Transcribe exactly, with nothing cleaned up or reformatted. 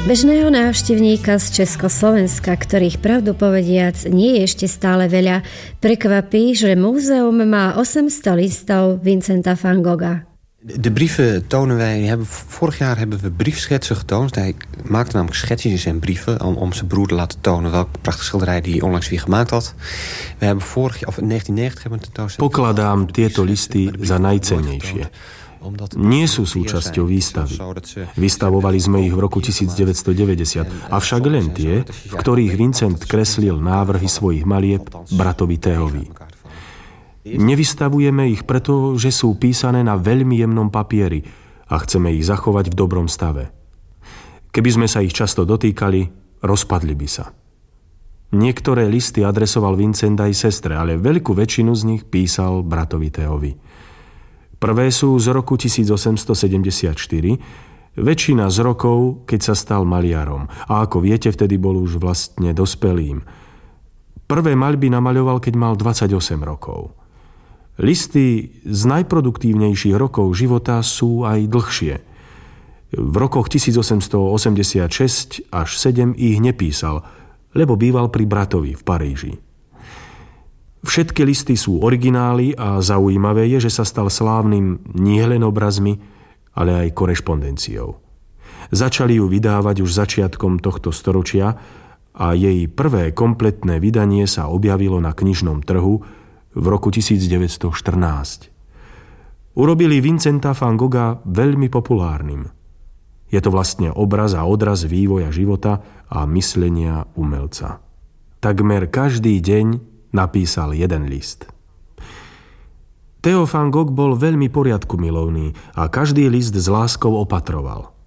Bežného návštevníka z Československa, ktorých pravdu povediac nie je ešte stále veľa, prekvapí, že múzeum má osemsto listov Vincenta van Gogha. De brieven tonen wij, hebben, vorig jaar hebben we briefschetsen getoond. Hij maakte namelijk schetsjes in zijn brieven om, om zijn broer te laten tonen welke prachtige schilderij die onlangs weer gemaakt had. We hebben vorig jaar, of in negentien negentig hebben we een tentoonstelling. Pokladám tieto listy za najcennejšie. Nie sú súčasťou výstavy. Vystavovali sme ich v roku devätnásťstodeväťdesiat, avšak len tie, v ktorých Vincent kreslil návrhy svojich malieb bratovi Théovi. Nevystavujeme ich preto, že sú písané na veľmi jemnom papieri a chceme ich zachovať v dobrom stave. Keby sme sa ich často dotýkali, rozpadli by sa. Niektoré listy adresoval Vincent aj sestre, ale veľkú väčšinu z nich písal bratovi Théovi. Prvé sú z roku tisícosemstosedemdesiatštyri, väčšina z rokov, keď sa stal maliarom. A ako viete, vtedy bol už vlastne dospelým. Prvé maľby namaľoval, keď mal dvadsaťosem rokov. Listy z najproduktívnejších rokov života sú aj dlhšie. V rokoch tisícosemstoosemdesiatšesť až sedem ich nepísal, lebo býval pri bratovi v Paríži. Všetky listy sú originály a zaujímavé je, že sa stal slávnym nielen obrazmi, ale aj korešpondenciou. Začali ju vydávať už začiatkom tohto storočia a jej prvé kompletné vydanie sa objavilo na knižnom trhu v roku devätnásťstoštrnásť. Urobili Vincenta van Gogha veľmi populárnym. Je to vlastne obraz a odraz vývoja života a myslenia umelca. Takmer každý deň napísal jeden list. Theo van Gogh bol veľmi poriadku milovný a každý list s láskou opatroval.